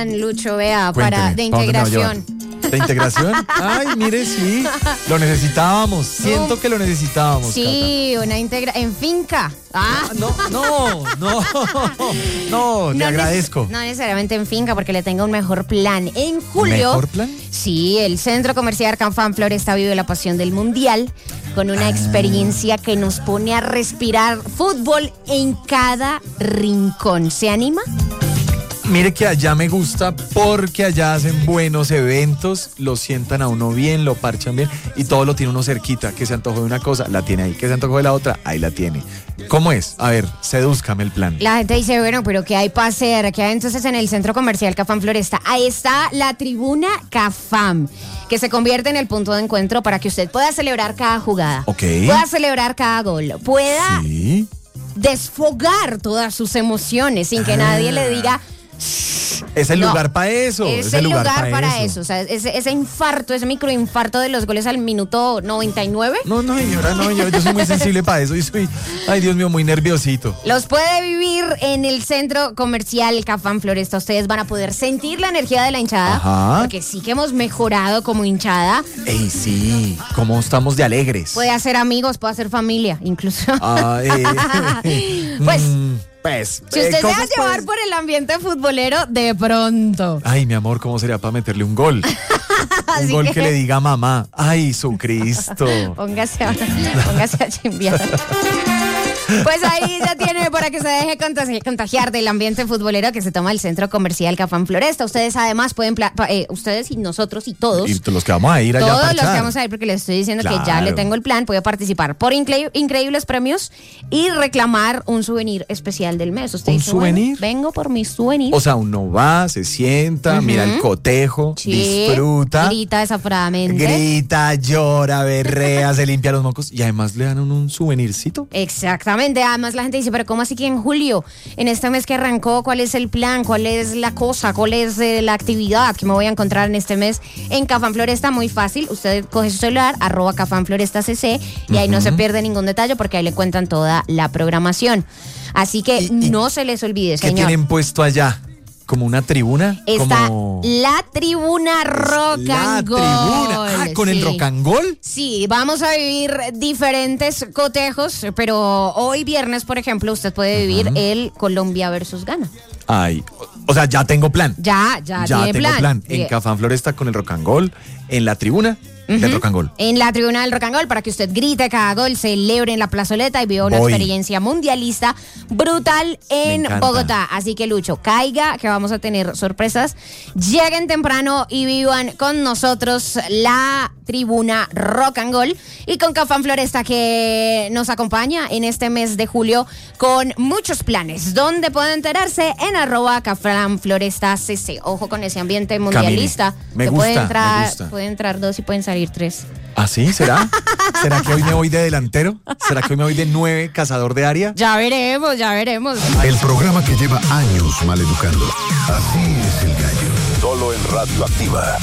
plan, Lucho, vea, Cuénteme, de ¿para dónde me va a integración. ¿De integración? Ay, mire, sí. Lo necesitábamos. Siento que lo necesitábamos. Sí, una en finca. Cata. No, le agradezco. No necesariamente en finca, porque le tengo un mejor plan. En julio. ¿Mejor plan? Sí, el Centro Comercial Cafam Floresta vive la pasión del Mundial con una experiencia que nos pone a respirar fútbol en cada rincón. ¿Se anima? Mire que allá me gusta porque allá hacen buenos eventos, lo sientan a uno bien, lo parchan bien y todo lo tiene uno cerquita. Que se antojó de una cosa, la tiene ahí. Que se antojó de la otra, ahí la tiene. ¿Cómo es? A ver, sedúzcame el plan. La gente dice, bueno, pero ¿qué hay para hacer? ¿Qué hay entonces en el Centro Comercial Cafam Floresta? Ahí está la tribuna Cafam, que se convierte en el punto de encuentro para que usted pueda celebrar cada jugada. Ok. Pueda celebrar cada gol. Pueda Sí. desfogar todas sus emociones sin que nadie le diga... Es el No, lugar para eso. Es el lugar para eso. O sea, ese infarto, ese microinfarto de los goles al minuto 99. No, señora, yo soy muy sensible para eso. Yo soy, ay, Dios mío, muy nerviosito. Los puede vivir en el Centro Comercial Cafam Floresta. Ustedes van a poder sentir la energía de la hinchada. Ajá. Porque sí que hemos mejorado como hinchada. Ey, sí, cómo estamos de alegres. Puede hacer amigos, puede hacer familia, incluso. Pues, si usted se va a llevar por el ambiente futbolero, de pronto. Ay, mi amor, ¿cómo sería para meterle un gol? Un Así gol que le diga mamá. Ay, su Cristo. Póngase a chimbear. Pues ahí ya tiene para que se deje contagiar del ambiente futbolero que se toma el Centro Comercial Cafam Floresta. Ustedes además pueden, ustedes y nosotros y todos. Y los que vamos a ir allá a Todos parchar. los que vamos a ir, porque les estoy diciendo que ya le tengo el plan, puede participar por increíbles premios y reclamar un souvenir especial del mes. Usted ¿Un dice, souvenir? Bueno, vengo por mi souvenir. O sea, uno va, se sienta, mira el cotejo, Sí, disfruta. grita desaforadamente. Grita, llora, berrea, se limpia los mocos y además le dan un souvenircito. Exactamente, además la gente dice, pero ¿cómo así que en julio, en este mes que arrancó, cuál es el plan, cuál es la cosa, cuál es la actividad que me voy a encontrar en este mes? En Cafam Floresta, muy fácil, usted coge su celular, @CafamFlorestaCC y ahí no se pierde ningún detalle porque ahí le cuentan toda la programación. Así que no se les olvide, ¿Qué señor. tienen puesto allá? ¿Como una tribuna? Está como... la tribuna Rock and Roll. Tribuna. Ah, ¿con el Rock and Roll? Sí, vamos a vivir diferentes cotejos, pero hoy viernes, por ejemplo, usted puede vivir el Colombia versus Ghana. Ay, o sea, ya tengo plan. Ya tiene tengo plan. En Bien. Cafam Floresta con el Rock and Roll, en la tribuna del Rock and Roll. En la tribuna del Rock and Roll, para que usted grite cada gol, celebre en la plazoleta y viva una Voy. experiencia mundialista brutal en Me encanta. Bogotá. Así que, Lucho, caiga, que vamos a tener sorpresas. Lleguen temprano y vivan con nosotros la tribuna Rock and Roll y con Cafam Floresta, que nos acompaña en este mes de julio con muchos planes. ¿Dónde puede enterarse? En @CafamFlorestaCC. Ojo con ese ambiente mundialista. Camine. Me que gusta, puede me gusta. pueden entrar 2 y pueden salir 3. ¿Ah, sí? ¿Será? ¿Será que hoy me voy de delantero? ¿Será que hoy me voy de 9 cazador de área? Ya veremos, ya veremos. El programa que lleva años maleducando. Así es el gallo. Solo en Radio Activa.